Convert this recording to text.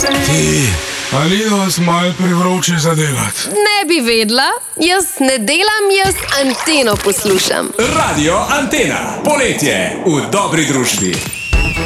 Ali vas malo prevroče za delati? Ne bi vedela, jaz ne delam, jaz Anteno poslušam. Radio Antena, poletje v dobri družbi.